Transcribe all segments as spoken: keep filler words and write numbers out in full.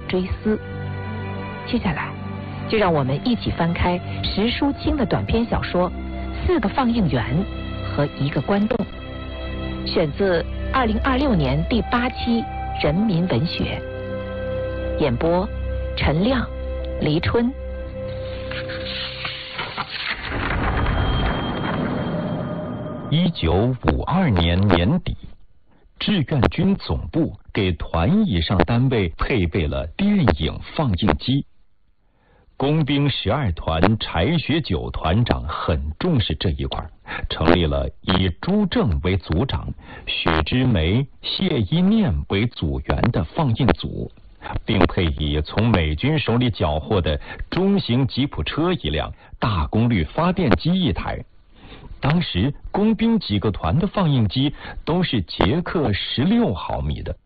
追思。接下来，就让我们一起翻开石书清的短篇小说《四个放映员和一个观众》，选自二零二六年第八期《人民文学》，演播陈亮、黎春。 一九五二年年底，志愿军总部给团以上单位配备了电影放映机。工兵十二团柴学久团长很重视这一块，成立了以朱正为组长、许之梅、谢一念为组员的放映组，并配以从美军手里缴获的中型吉普车一辆、大功率发电机一台。当时工兵几个团的放映机都是捷克十六毫米的。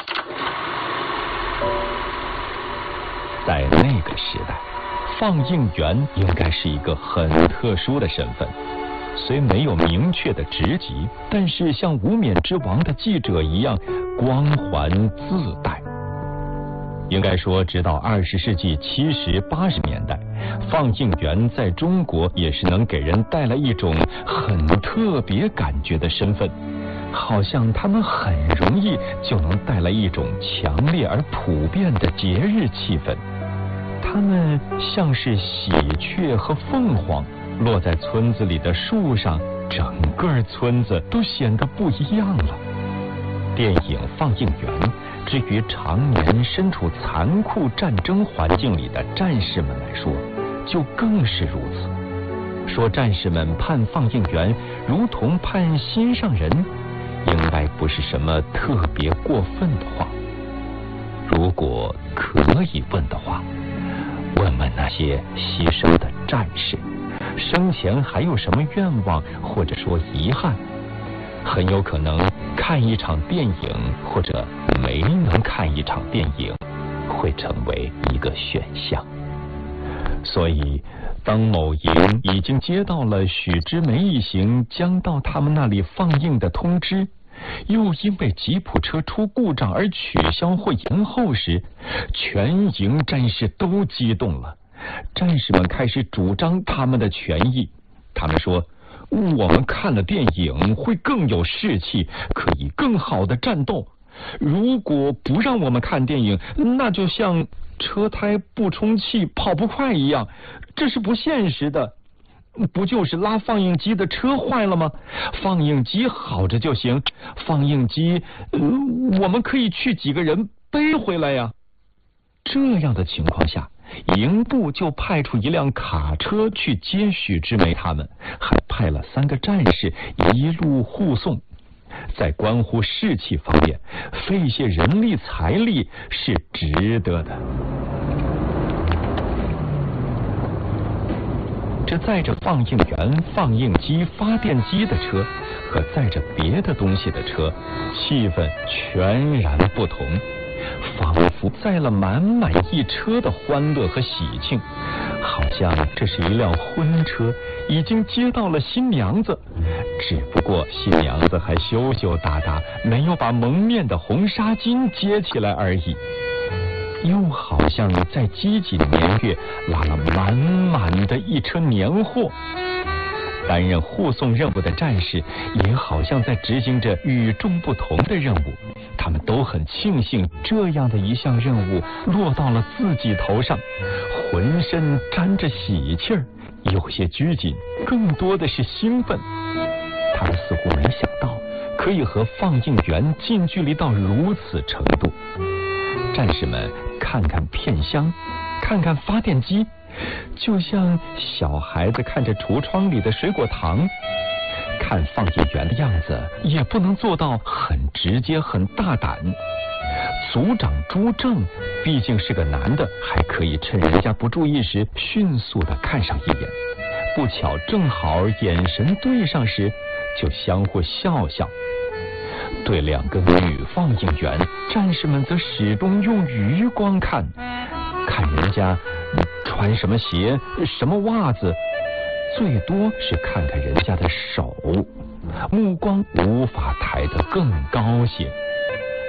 在那个时代，放映员应该是一个很特殊的身份，虽没有明确的职级，但是像无冕之王的记者一样光环自带。应该说，直到二十世纪七十八十年代，放映员在中国也是能给人带来一种很特别感觉的身份，好像他们很容易就能带来一种强烈而普遍的节日气氛。他们像是喜鹊和凤凰，落在村子里的树上，整个村子都显得不一样了。电影放映员至于常年身处残酷战争环境里的战士们来说，就更是如此。说战士们盼放映员如同盼心上人，应该不是什么特别过分的话。如果可以问的话，问问那些牺牲的战士，生前还有什么愿望或者说遗憾？很有可能看一场电影或者没能看一场电影会成为一个选项。所以当某营已经接到了许之梅一行将到他们那里放映的通知，又因为吉普车出故障而取消或延后时，全营战士都激动了。战士们开始主张他们的权益，他们说，我们看了电影会更有士气，可以更好的战斗。如果不让我们看电影，那就像车胎不充气跑不快一样，这是不现实的。不就是拉放映机的车坏了吗？放映机好着就行，放映机、呃、我们可以去几个人背回来呀。这样的情况下，营部就派出一辆卡车去接许之梅他们，还派了三个战士一路护送。在关乎士气方面，费些人力财力是值得的。这载着放映员、放映机、发电机的车和载着别的东西的车，气氛全然不同，仿佛载了满满一车的欢乐和喜庆，好像这是一辆婚车，已经接到了新娘子，只不过新娘子还羞羞答答，没有把蒙面的红纱巾接起来而已。又好像在积极年月拉了满满的一车年货。担任护送任务的战士也好像在执行着与众不同的任务，他们都很庆幸这样的一项任务落到了自己头上，浑身沾着喜气儿，有些拘谨，更多的是兴奋。他们似乎没想到可以和放映员近距离到如此程度。战士们看看片箱，看看发电机，就像小孩子看着橱窗里的水果糖。看放映员的样子，也不能做到很直接很大胆。组长朱正毕竟是个男的，还可以趁人家不注意时迅速地看上一眼，不巧正好眼神对上时，就相互笑笑。对两个女放映员，战士们则始终用余光看，看人家穿什么鞋、什么袜子，最多是看看人家的手，目光无法抬得更高些。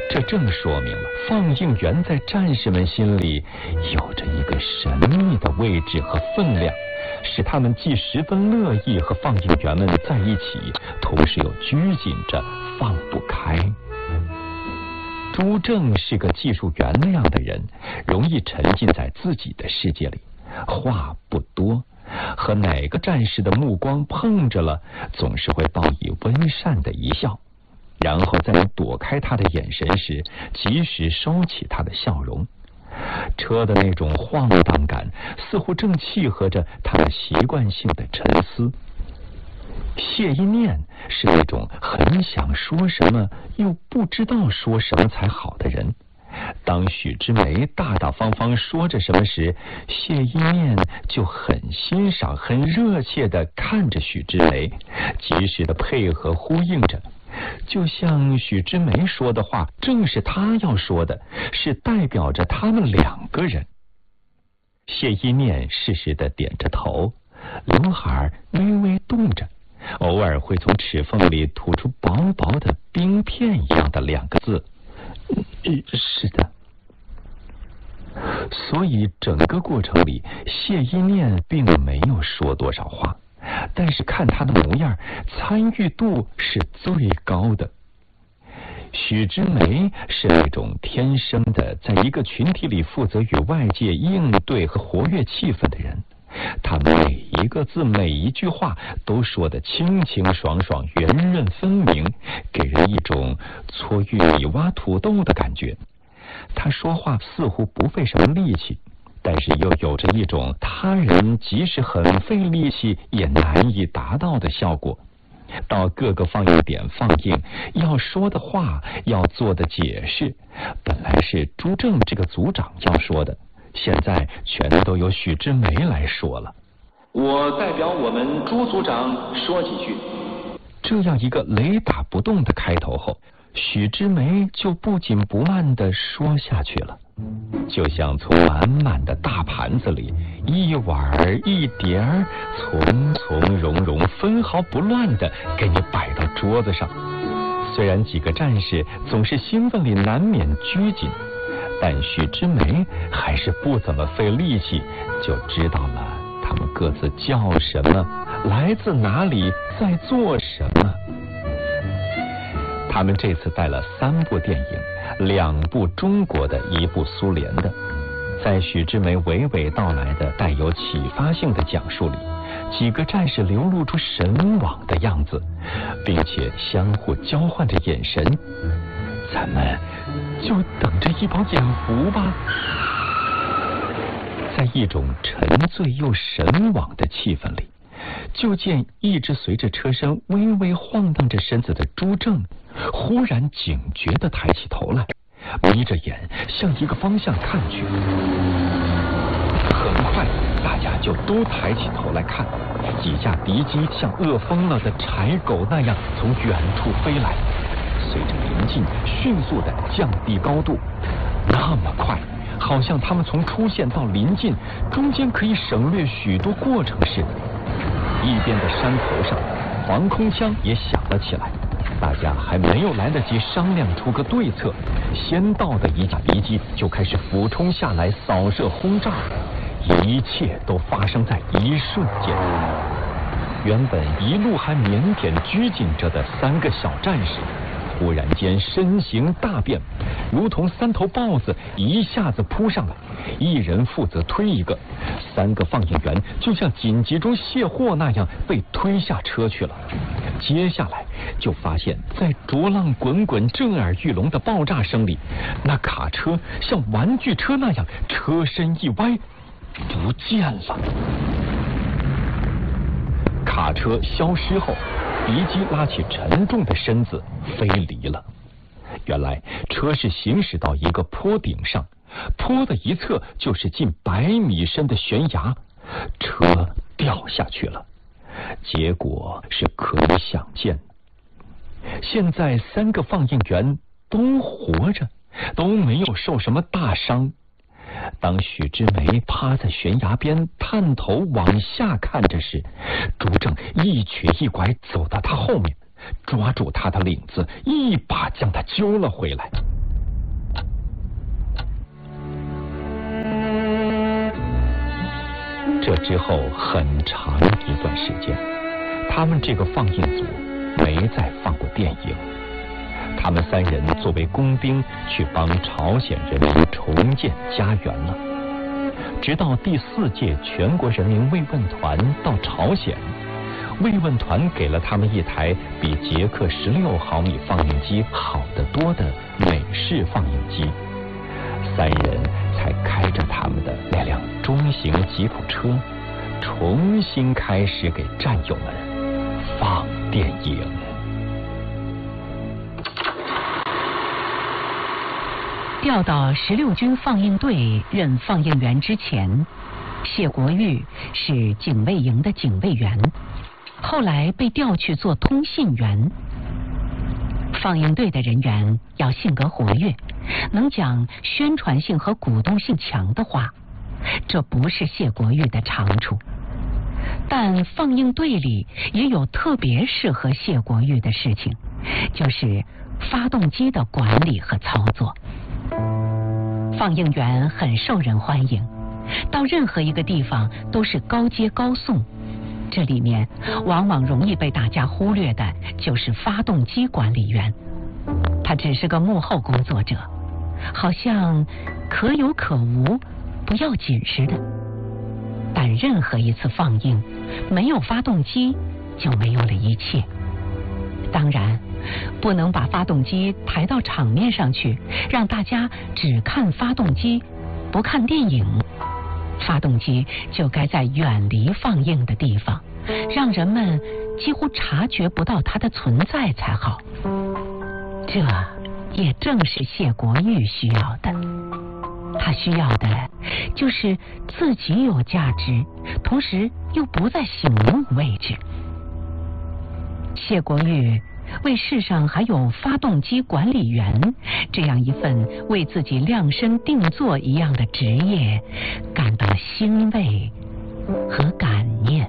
这正说明了放映员在战士们心里有着一个神秘的位置和分量，使他们既十分乐意和放映员们在一起，同时又拘谨着放不开。朱正是个技术员那样的人，容易沉浸在自己的世界里，话不多，和哪个战士的目光碰着了，总是会报以温善的一笑，然后在你躲开他的眼神时，及时收起他的笑容。车的那种晃荡感，似乎正契合着他的习惯性的沉思。谢一念是那种很想说什么又不知道说什么才好的人。当许之梅大大方方说着什么时，谢一念就很欣赏、很热切地看着许之梅，及时地配合呼应着，就像许之梅说的话正是他要说的，是代表着他们两个人。谢一念适时地点着头，刘海微微动着，偶尔会从齿缝里吐出薄薄的冰片一样的两个字，是的。所以整个过程里，谢一念并没有说多少话，但是看他的模样，参与度是最高的。许之梅是那种天生的在一个群体里负责与外界应对和活跃气氛的人，他每一个字每一句话都说得清清爽爽，圆润分明，给人一种搓玉米挖土豆的感觉。他说话似乎不费什么力气，但是又有着一种他人即使很费力气也难以达到的效果。到各个放映点放映，要说的话，要做的解释，本来是朱正这个组长要说的，现在全都由许之梅来说了。 我代表我们朱组长说几句。 这样一个雷打不动的开头后，许之梅就不紧不慢地说下去了，就像从满满的大盘子里一碗一碟儿从从容容分毫不乱地给你摆到桌子上。虽然几个战士总是兴奋里难免拘谨，但许之梅还是不怎么费力气就知道了他们各自叫什么，来自哪里，在做什么。他们这次带了三部电影，两部中国的，一部苏联的。在许之梅娓娓道来的带有启发性的讲述里，几个战士流露出神往的样子，并且相互交换着眼神。咱们就等着一饱眼福吧。在一种沉醉又神往的气氛里，就见一直随着车身微微晃荡着身子的朱正忽然警觉地抬起头来，眯着眼向一个方向看去。很快大家就都抬起头来看，几架敌机像饿疯了的柴狗那样从远处飞来，随着临近迅速地降低高度，那么快，好像他们从出现到临近中间可以省略许多过程似的。一边的山头上，防空枪也响了起来，大家还没有来得及商量出个对策，先到的一架敌机就开始俯冲下来扫射轰炸，一切都发生在一瞬间。原本一路还腼腆拘谨着的三个小战士，忽然间身形大变，如同三头豹子一下子扑上来，一人负责推一个，三个放映员就像紧急中卸货那样被推下车去了。接下来就发现在浊浪滚滚震耳欲聋的爆炸声里，那卡车像玩具车那样车身一歪不见了。卡车消失后，敌机拉起沉重的身子飞离了。原来车是行驶到一个坡顶上，坡的一侧就是近百米深的悬崖，车掉下去了。结果是可以想见。现在三个放映员都活着，都没有受什么大伤。当许之梅趴在悬崖边探头往下看着时，朱正一瘸一拐走到他后面，抓住他的领子，一把将他揪了回来。 这之后很长一段时间，他们这个放映组没再放过电影。他们三人作为工兵去帮朝鲜人民重建家园了。直到第四届全国人民慰问团到朝鲜，慰问团给了他们一台比捷克十六毫米放映机好得多的美式放映机，三人才开着他们的那辆中型吉普车，重新开始给战友们放电影。 调到十六军放映队任放映员之前，谢国玉是警卫营的警卫员，后来被调去做通信员。放映队的人员要性格活跃，能讲宣传性和鼓动性强的话，这不是谢国玉的长处。但放映队里也有特别适合谢国玉的事情，就是发动机的管理和操作。放映员很受人欢迎，到任何一个地方都是高接高送。这里面往往容易被大家忽略的就是发动机管理员，他只是个幕后工作者，好像可有可无，不要紧似的。但任何一次放映，没有发动机就没有了一切。当然不能把发动机抬到场面上去，让大家只看发动机不看电影。发动机就该在远离放映的地方，让人们几乎察觉不到它的存在才好。这也正是谢国玉需要的，他需要的就是自己有价值，同时又不在醒目位置。谢国玉为世上还有发动机管理员这样一份为自己量身定做一样的职业感到欣慰和感念。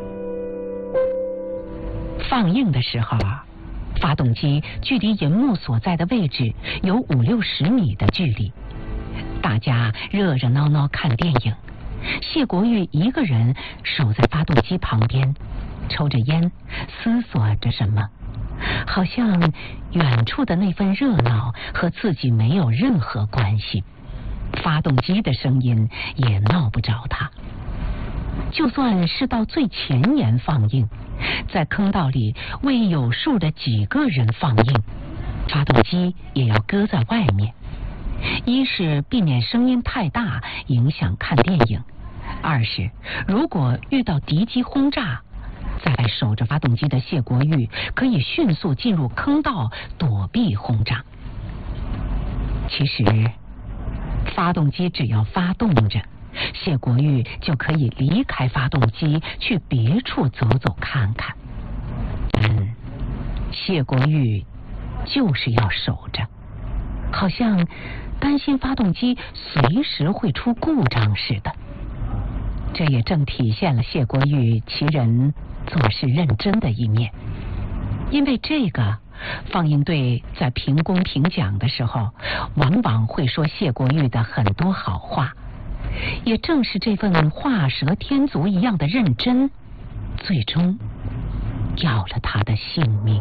放映的时候，发动机距离银幕所在的位置有五六十米的距离，大家热热闹闹看电影，谢国玉一个人守在发动机旁边，抽着烟，思索着什么，好像远处的那份热闹和自己没有任何关系，发动机的声音也闹不着他。就算是到最前沿放映，在坑道里为有数的几个人放映，发动机也要搁在外面。一是避免声音太大影响看电影，二是如果遇到敌机轰炸，在外守着发动机的谢国玉可以迅速进入坑道躲避轰炸。其实发动机只要发动着，谢国玉就可以离开发动机去别处走走看看。嗯，谢国玉就是要守着，好像担心发动机随时会出故障似的。这也正体现了谢国玉其人做事认真的一面。因为这个，放映队在评功评奖的时候，往往会说谢国玉的很多好话。也正是这份画蛇添足一样的认真，最终要了他的性命。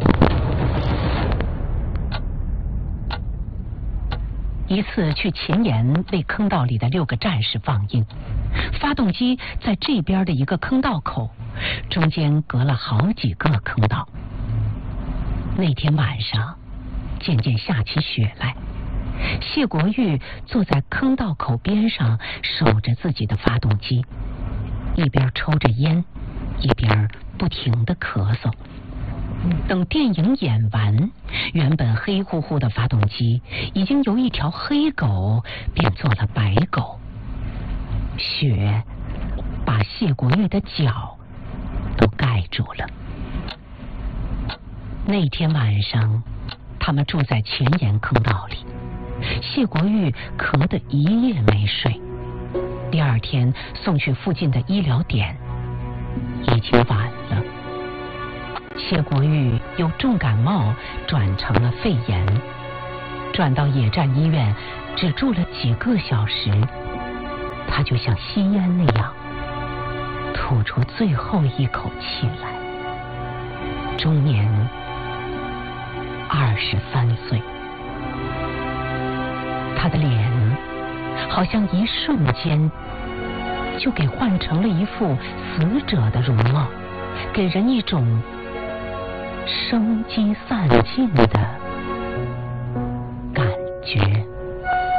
一次去前沿为坑道里的六个战士放映，发动机在这边的一个坑道口，中间隔了好几个坑道。那天晚上渐渐下起雪来，谢国玉坐在坑道口边上守着自己的发动机，一边抽着烟，一边不停地咳嗽。等电影演完，原本黑乎乎的发动机已经由一条黑狗变做了白狗，雪把谢国玉的脚都盖住了。那天晚上他们住在前沿坑道里，谢国玉咳得一夜没睡。第二天送去附近的医疗点，已经晚了。谢国玉由重感冒转成了肺炎，转到野战医院只住了几个小时，他就像吸烟那样吐出最后一口气来。终年二十三岁，他的脸好像一瞬间就给换成了一副死者的容貌，给人一种生机散尽的